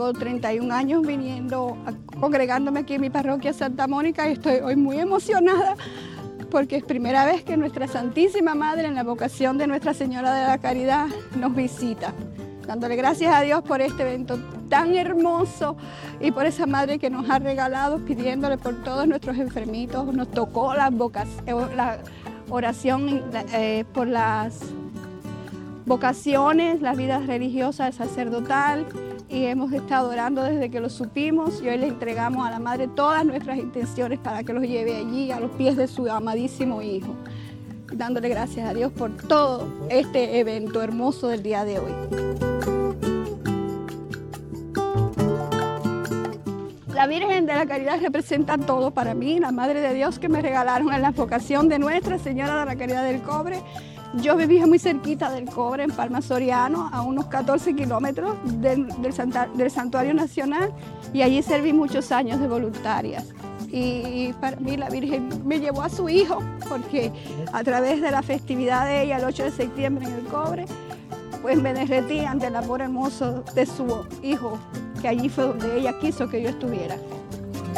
tengo 31 años congregándome aquí en mi parroquia Santa Mónica y estoy hoy muy emocionada porque es primera vez que nuestra Santísima Madre en la vocación de Nuestra Señora de la Caridad nos visita. Dándole gracias a Dios por este evento tan hermoso y por esa Madre que nos ha regalado, pidiéndole por todos nuestros enfermitos. Nos tocó la oración por las vocaciones, la vida religiosa, sacerdotal, y hemos estado orando desde que lo supimos y hoy le entregamos a la Madre todas nuestras intenciones para que los lleve allí a los pies de su amadísimo Hijo, dándole gracias a Dios por todo este evento hermoso del día de hoy. La Virgen de la Caridad representa todo para mí, la Madre de Dios que me regalaron en la vocación de Nuestra Señora de la Caridad del Cobre. Yo vivía muy cerquita del Cobre, en Palma Soriano, a unos 14 kilómetros del Santuario Nacional, y allí serví muchos años de voluntaria. Y para mí la Virgen me llevó a su Hijo, porque a través de la festividad de ella, el 8 de septiembre en el Cobre, pues me derretí ante el amor hermoso de su Hijo, que allí fue donde ella quiso que yo estuviera.